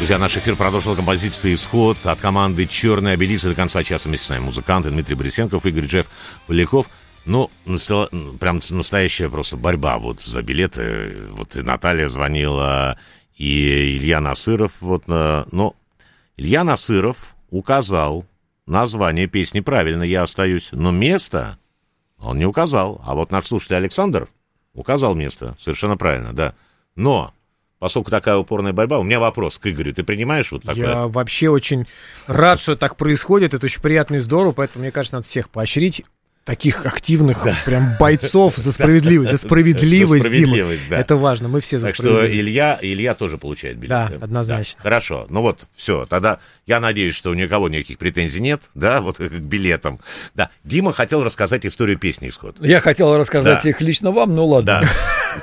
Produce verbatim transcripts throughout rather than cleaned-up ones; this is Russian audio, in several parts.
Друзья, наш эфир продолжил композиция «Исход» от команды «Черный обелиск». До конца часа вместе с нами музыканты Дмитрий Борисенков, Игорь Джефф Поляков. Ну, прям настоящая просто борьба вот за билеты. Вот и Наталья звонила, и Илья Насыров. Вот, но Илья Насыров указал название песни правильно, «Я остаюсь». Но место он не указал. А вот наш слушатель Александр указал место. Совершенно правильно, да. Но... Поскольку такая упорная борьба, у меня вопрос к Игорю. Ты принимаешь вот такое? Я вообще очень рад, что так происходит. Это очень приятно и здорово, поэтому, мне кажется, надо всех поощрить. Таких активных, да. прям бойцов за справедливость. За справедливость, Дима. Да. Это важно, мы все за так справедливость. Так что Илья, Илья тоже получает билет. Да, да? однозначно. Да. Хорошо, ну вот, все, тогда я надеюсь, что у никого никаких претензий нет, да, вот к билетам. Да, Дима хотел рассказать историю песни «Исход». Я хотел рассказать да. их лично вам, ну ладно. Да.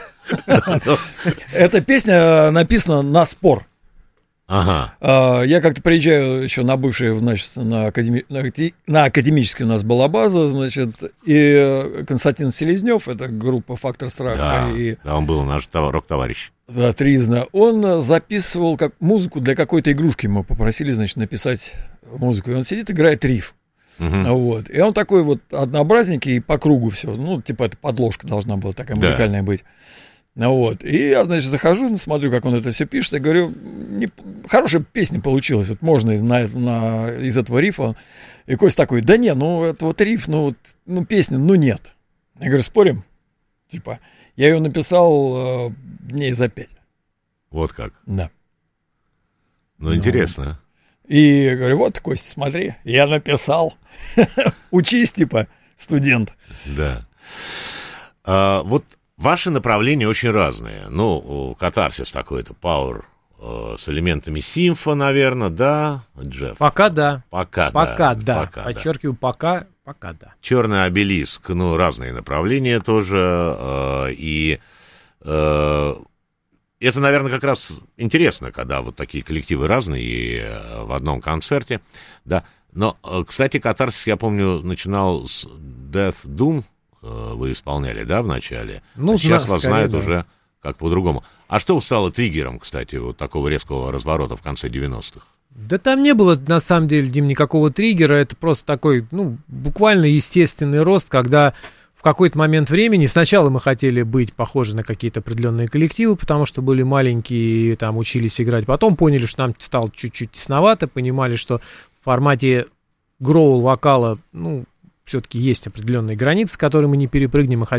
Эта песня написана на спор. Ага. Я как-то приезжаю еще на бывший, значит, на, академи... на академический у нас была база, значит, и Константин Селезнев, это группа «Фактор страха». Да, и... да, он был наш рок-товарищ. Да, Тризна. Он записывал как музыку для какой-то игрушки, мы попросили, значит, написать музыку. И он сидит, играет риф. Uh-huh. Вот. И он такой вот однообразненький по кругу все. Ну, типа, это подложка должна была такая музыкальная да. быть. Вот. И я, значит, захожу, смотрю, как он это все пишет, и говорю, не... хорошая песня получилась, вот можно на, на, из этого рифа. И Костя такой, да не, ну, это вот риф, ну, ну, песня, ну, нет. Я говорю, спорим? Типа, я ее написал э, дней за пять. Вот как? Да. Ну, интересно. И я говорю, вот, Костя, смотри, я написал. Учись, типа, студент. Да. А, вот ваши направления очень разные. Ну, катарсис такой-то, пауэр э, с элементами симфа, наверное, да, Джефф? Пока да. Пока, пока да. да. Пока, Подчеркиваю, да. пока, пока да. Черный обелиск, ну, разные направления тоже. Э, и э, это, наверное, как раз интересно, когда вот такие коллективы разные и э, в одном концерте, да. Но, э, кстати, катарсис, я помню, начинал с Death Doom, вы исполняли, да, в начале? Ну, а сейчас нас, вас скорее, знают да. уже как по-другому. А что стало триггером, кстати, вот такого резкого разворота в конце девяностых? Да там не было, на самом деле, Дим, никакого триггера. Это просто такой, ну, буквально естественный рост, когда в какой-то момент времени сначала мы хотели быть похожи на какие-то определенные коллективы, потому что были маленькие, там, учились играть. Потом поняли, что нам стало чуть-чуть тесновато, понимали, что в формате гроул-вокала, ну, все-таки есть определенные границы, которые мы не перепрыгнем, и